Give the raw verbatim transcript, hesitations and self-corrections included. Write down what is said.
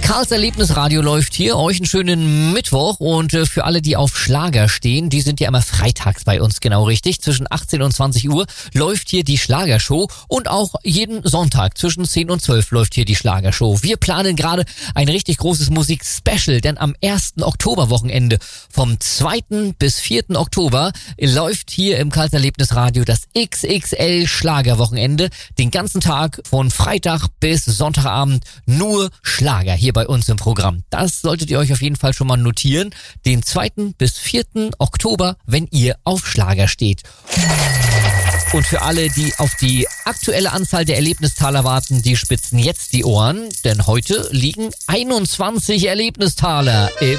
Karls Erlebnisradio läuft hier. Euch einen schönen Mittwoch. Und äh, für alle, die auf Schlager stehen, die sind ja immer freitags bei uns, genau richtig. Zwischen achtzehn und zwanzig Uhr läuft hier die Schlagershow. Und auch jeden Sonntag zwischen zehn und zwölf läuft hier die Schlagershow. Wir planen gerade ein richtig großes Musik-Special, denn am ersten Oktoberwochenende vom zweiten bis vierten Oktober läuft hier im Karls Erlebnisradio das X X L Schlagerwochenende. Den ganzen Tag von Freitag bis Sonntagabend nur Schlager hier bei uns im Programm. Das solltet ihr euch auf jeden Fall schon mal notieren. Den zweiten bis vierten Oktober, wenn ihr auf Schlager steht. Und für alle, die auf die aktuelle Anzahl der Erlebnistaler warten, die spitzen jetzt die Ohren, denn heute liegen einundzwanzig Erlebnistaler im